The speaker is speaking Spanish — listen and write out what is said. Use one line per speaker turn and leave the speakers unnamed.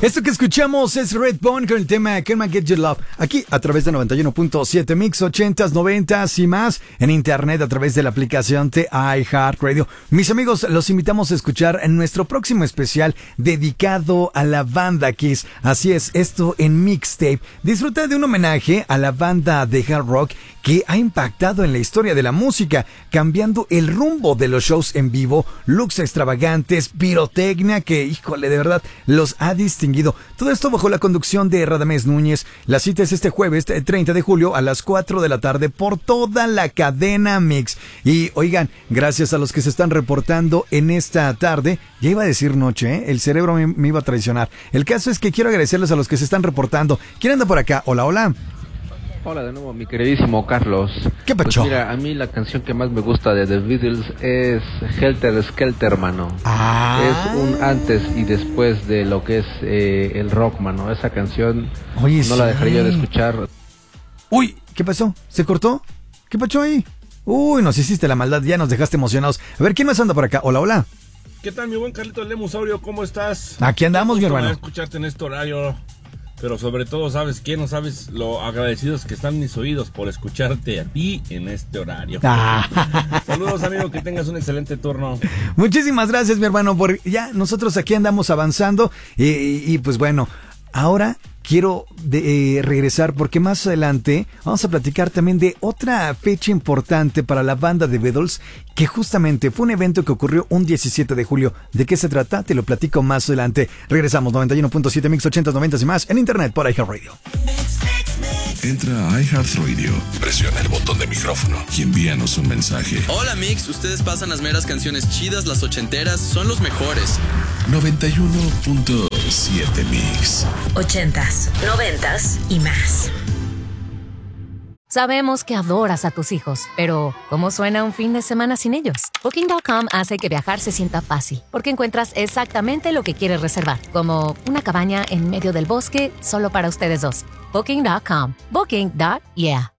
Esto que escuchamos es Redbone con el tema Can I Get Your Love, aquí a través de 91.7 Mix, 80s, 90s y más, en internet a través de la aplicación de iHeartRadio. Mis amigos, los invitamos a escuchar en nuestro próximo especial dedicado a la banda Kiss. Así es, esto en mixtape. Disfruta de un homenaje a la banda de hard rock que ha impactado en la historia de la música, cambiando el rumbo de los shows en vivo, looks extravagantes, pirotecnia que, híjole, de verdad, los ha distinguido. Todo esto bajo la conducción de Radamés Núñez. La cita es este jueves 30 de julio a las 4 de la tarde por toda la cadena Mix. Y oigan, gracias a los que se están reportando en esta tarde, ya iba a decir noche, ¿eh? El cerebro me iba a traicionar. El caso es que quiero agradecerles a los que se están reportando. ¿Quién anda por acá? Hola, hola.
Hola de nuevo, mi queridísimo Carlos.
¿Qué pacho?
Pues mira, a mí la canción que más me gusta de The Beatles es Helter Skelter, mano. Es un antes y después de lo que es el rock, mano. Esa canción
Oye,
no la dejaría yo de escuchar.
Uy, ¿qué pasó? ¿Se cortó? ¿Qué pasó ahí? Uy, nos hiciste la maldad, ya nos dejaste emocionados. A ver, ¿quién más anda por acá? Hola, hola.
¿Qué tal, mi buen Carlitos Lemusaurio? ¿Cómo estás?
Aquí andamos, mi hermano.
Escucharte en este horario. Pero sobre todo, ¿sabes qué? No sabes lo agradecidos que están mis oídos por escucharte a ti en este horario. Saludos, amigo, que tengas un excelente turno.
Muchísimas gracias, mi hermano, por ya nosotros aquí andamos avanzando y pues bueno, ahora quiero regresar porque más adelante vamos a platicar también de otra fecha importante para la banda de Beatles, que justamente fue un evento que ocurrió un 17 de julio. ¿De qué se trata? Te lo platico más adelante. Regresamos, 91.7 Mix 80s, 90s y más en internet por iHeartRadio.
Entra a iHeartRadio, presiona el botón de micrófono y envíanos un mensaje.
Hola Mix, ustedes pasan las meras canciones chidas, las ochenteras, son los mejores.
91.7 Mix.
80s, 90s y más.
Sabemos que adoras a tus hijos, pero ¿cómo suena un fin de semana sin ellos? Booking.com hace que viajar se sienta fácil, porque encuentras exactamente lo que quieres reservar, como una cabaña en medio del bosque solo para ustedes dos. Booking.com. Booking.yeah.